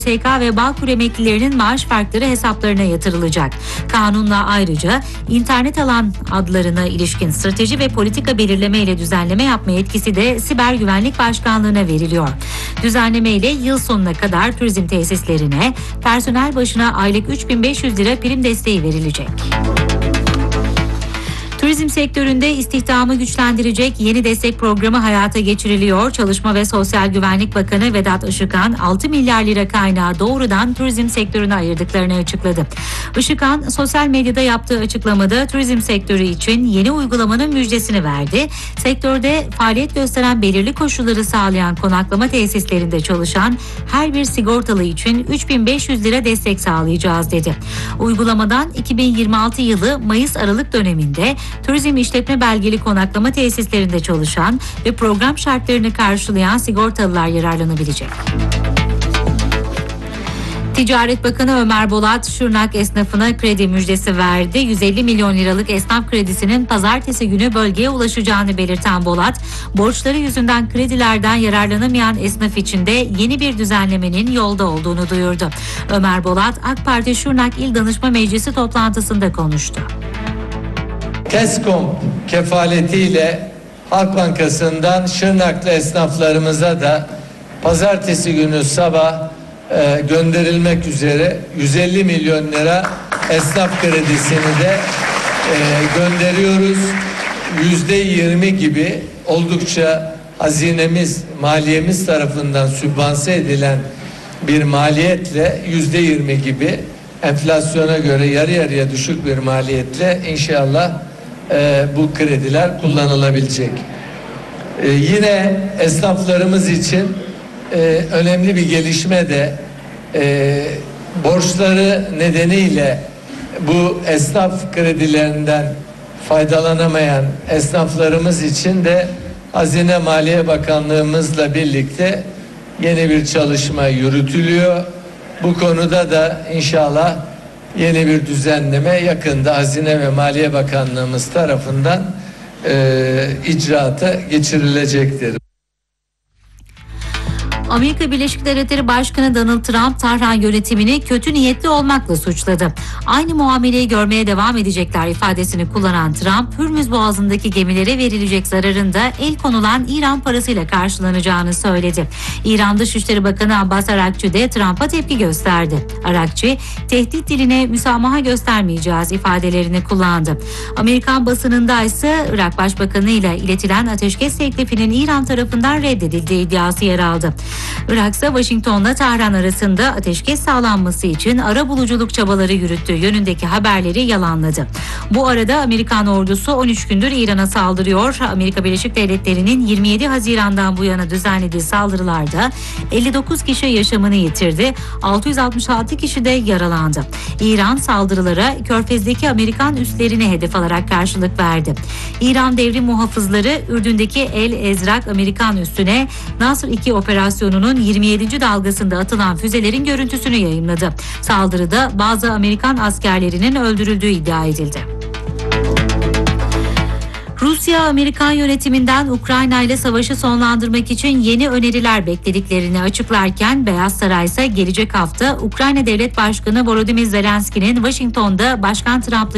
SK ve Bağkur emeklilerinin maaş farkları hesaplarına yatırılacak. Kanunla ayrıca internet alan adlarına ilişkin strateji ve politika belirleme ile düzenleme yapma yetkisi de Siber Güvenlik Başkanlığı'na veriliyor. Düzenleme ile yıl sonuna kadar turizm tesislerine personel başına aylık 3.500 lira prim desteği verilecek. Turizm sektöründe istihdamı güçlendirecek yeni destek programı hayata geçiriliyor. Çalışma ve Sosyal Güvenlik Bakanı Vedat Işıkhan 6 milyar lira kaynağı doğrudan turizm sektörüne ayırdıklarını açıkladı. Işıkhan sosyal medyada yaptığı açıklamada turizm sektörü için yeni uygulamanın müjdesini verdi. Sektörde faaliyet gösteren belirli koşulları sağlayan konaklama tesislerinde çalışan her bir sigortalı için 3.500 lira destek sağlayacağız dedi. Uygulamadan 2026 yılı Mayıs-Aralık döneminde turizm işletme belgeli konaklama tesislerinde çalışan ve program şartlarını karşılayan sigortalılar yararlanabilecek. Ticaret Bakanı Ömer Bolat, Şırnak esnafına kredi müjdesi verdi. 150 milyon liralık esnaf kredisinin pazartesi günü bölgeye ulaşacağını belirten Bolat, borçları yüzünden kredilerden yararlanamayan esnaf için de yeni bir düzenlemenin yolda olduğunu duyurdu. Ömer Bolat, AK Parti Şırnak İl Danışma Meclisi toplantısında konuştu. TESKOM kefaletiyle Halk Bankası'ndan Şırnaklı esnaflarımıza da pazartesi günü sabah gönderilmek üzere 150 milyon lira esnaf kredisini de gönderiyoruz. %20 gibi oldukça hazinemiz, maliyemiz tarafından sübvanse edilen bir maliyetle %20 gibi enflasyona göre yarı yarıya düşük bir maliyetle inşallah bu krediler kullanılabilecek. Yine esnaflarımız için önemli bir gelişme de borçları nedeniyle bu esnaf kredilerinden faydalanamayan esnaflarımız için de Hazine Maliye Bakanlığımızla birlikte yeni bir çalışma yürütülüyor. Bu konuda da inşallah yeni bir düzenleme yakında Hazine ve Maliye Bakanlığımız tarafından icraata geçirilecektir. Amerika Birleşik Devletleri Başkanı Donald Trump, Tahran yönetimini kötü niyetli olmakla suçladı. Aynı muameleyi görmeye devam edecekler ifadesini kullanan Trump, Hürmüz Boğazı'ndaki gemilere verilecek zararın da el konulan İran parasıyla karşılanacağını söyledi. İran Dışişleri Bakanı Abbas Arakçı de Trump'a tepki gösterdi. Arakçı, tehdit diline müsamaha göstermeyeceğiz ifadelerini kullandı. Amerikan basınında ise Irak Başbakanı ile iletilen ateşkes teklifinin İran tarafından reddedildiği iddiası yer aldı. Irak ise Washington'la Tahran arasında ateşkes sağlanması için arabuluculuk çabaları yürüttüğü yönündeki haberleri yalanladı. Bu arada Amerikan ordusu 13 gündür İran'a saldırıyor. Amerika Birleşik Devletleri'nin 27 Haziran'dan bu yana düzenlediği saldırılarda 59 kişi yaşamını yitirdi, 666 kişi de yaralandı. İran saldırılara Körfez'deki Amerikan üslerine hedef alarak karşılık verdi. İran devrim muhafızları Ürdün'deki El Ezrak Amerikan üssüne Nasr 2 operasyonunun 27. dalgasında atılan füzelerin görüntüsünü yayımladı. Saldırıda bazı Amerikan askerlerinin öldürüldüğü iddia edildi. Rusya, Amerikan yönetiminden Ukrayna ile savaşı sonlandırmak için yeni öneriler beklediklerini açıklarken Beyaz Saray ise gelecek hafta Ukrayna Devlet Başkanı Volodymyr Zelenski'nin Washington'da Başkan Trump'la